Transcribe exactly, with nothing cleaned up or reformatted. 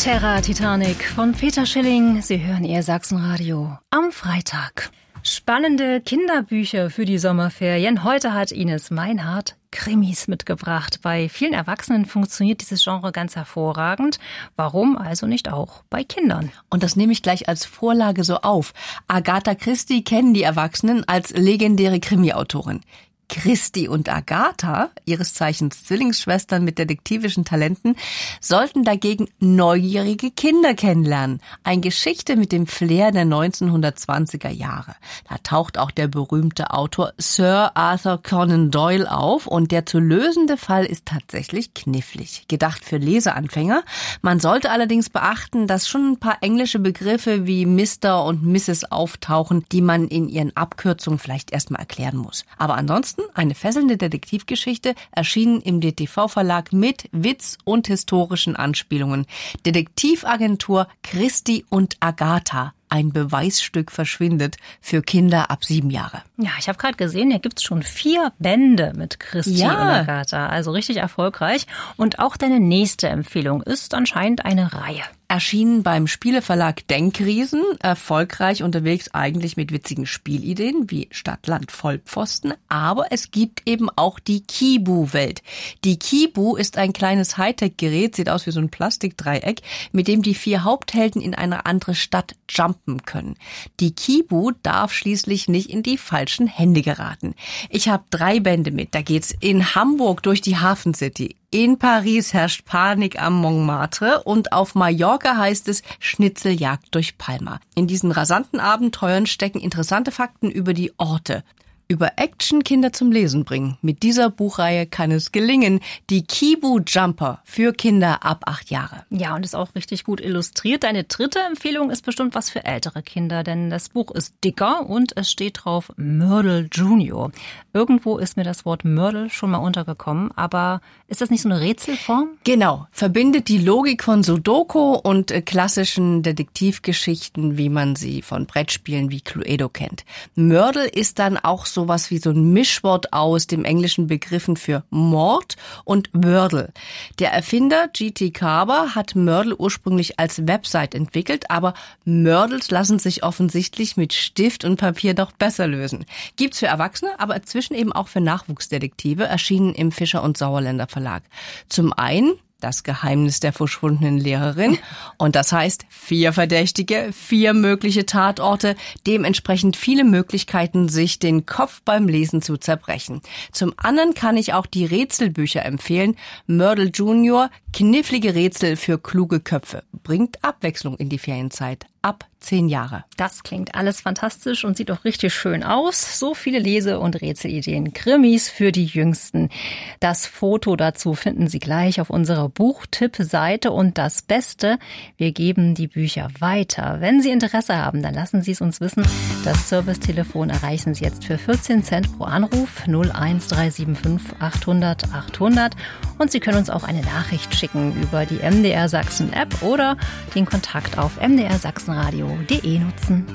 Terra Titanic von Peter Schilling. Sie hören Ihr Sachsenradio am Freitag. Spannende Kinderbücher für die Sommerferien. Heute hat Ines Meinhardt Krimis mitgebracht. Bei vielen Erwachsenen funktioniert dieses Genre ganz hervorragend. Warum also nicht auch bei Kindern? Und das nehme ich gleich als Vorlage so auf. Agatha Christie kennen die Erwachsenen als legendäre Krimi-Autorin. Christie und Agatha, ihres Zeichens Zwillingsschwestern mit detektivischen Talenten, sollten dagegen neugierige Kinder kennenlernen. Eine Geschichte mit dem Flair der neunzehnhundertzwanziger Jahre. Da taucht auch der berühmte Autor Sir Arthur Conan Doyle auf und der zu lösende Fall ist tatsächlich knifflig. Gedacht für Leseanfänger. Man sollte allerdings beachten, dass schon ein paar englische Begriffe wie Mister und Misses auftauchen, die man in ihren Abkürzungen vielleicht erstmal erklären muss. Aber ansonsten eine fesselnde Detektivgeschichte, erschienen im D T V-Verlag mit Witz und historischen Anspielungen. Detektivagentur Christie und Agatha. Ein Beweisstück verschwindet für Kinder ab sieben Jahre. Ja, ich habe gerade gesehen, hier gibt's schon vier Bände mit Christie ja. und Agatha. Also richtig erfolgreich. Und auch deine nächste Empfehlung ist anscheinend eine Reihe. Erschienen beim Spieleverlag Denkriesen, erfolgreich unterwegs eigentlich mit witzigen Spielideen wie Stadt, Land, Vollpfosten. Aber es gibt eben auch die Kibu-Welt. Die Kibu ist ein kleines Hightech-Gerät, sieht aus wie so ein Plastikdreieck, mit dem die vier Haupthelden in eine andere Stadt jumpen können. Die Kibu darf schließlich nicht in die falschen Hände geraten. Ich habe drei Bände mit. Da geht's in Hamburg durch die Hafen City. In Paris herrscht Panik am Montmartre und auf Mallorca heißt es Schnitzeljagd durch Palma. In diesen rasanten Abenteuern stecken interessante Fakten über die Orte. Über Action Kinder zum Lesen bringen. Mit dieser Buchreihe kann es gelingen. Die Kibu Jumper für Kinder ab acht Jahre. Ja, und ist auch richtig gut illustriert. Deine dritte Empfehlung ist bestimmt was für ältere Kinder, denn das Buch ist dicker und es steht drauf Mörtel Junior. Irgendwo ist mir das Wort Mörtel schon mal untergekommen, aber ist das nicht so eine Rätselform? Genau, verbindet die Logik von Sudoku und äh, klassischen Detektivgeschichten, wie man sie von Brettspielen wie Cluedo kennt. Mörtel ist dann auch sowas wie so ein Mischwort aus dem englischen Begriffen für Mord und Wordle. Der Erfinder G T Carver hat Mörtel ursprünglich als Website entwickelt, aber Mördels lassen sich offensichtlich mit Stift und Papier doch besser lösen. Gibt's für Erwachsene, aber inzwischen eben auch für Nachwuchsdetektive, erschienen im Fischer und Sauerländer Verlag. Zum einen Das Geheimnis der verschwundenen Lehrerin. Und das heißt, vier Verdächtige, vier mögliche Tatorte, dementsprechend viele Möglichkeiten, sich den Kopf beim Lesen zu zerbrechen. Zum anderen kann ich auch die Rätselbücher empfehlen. Mörtel Junior, knifflige Rätsel für kluge Köpfe. Bringt Abwechslung in die Ferienzeit. Ab zehn Jahre. Das klingt alles fantastisch und sieht auch richtig schön aus. So viele Lese- und Rätselideen. Krimis für die Jüngsten. Das Foto dazu finden Sie gleich auf unserer Buchtipp-Seite. Und das Beste, wir geben die Bücher weiter. Wenn Sie Interesse haben, dann lassen Sie es uns wissen. Das Servicetelefon erreichen Sie jetzt für vierzehn Cent pro Anruf null eins drei sieben fünf achthundert achthundert. Und Sie können uns auch eine Nachricht schicken über die M D R Sachsen App oder den Kontakt auf m d r sachsenradio punkt de nutzen.